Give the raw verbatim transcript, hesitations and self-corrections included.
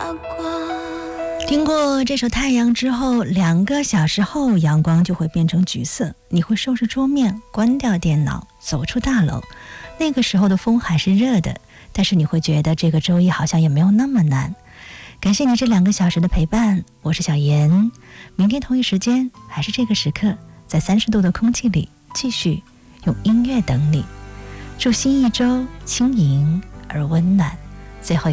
听过这首《太阳》之后，两个小时后阳光就会变成橘色，你会收拾桌面，关掉电脑，走出大楼。那个时候的风还是热的，但是你会觉得这个周一好像也没有那么难。感谢你这两个小时的陪伴，我是小妍。明天同一时间还是这个时刻，在三十度的空气里继续用音乐等你。祝新一周轻盈而温暖。最后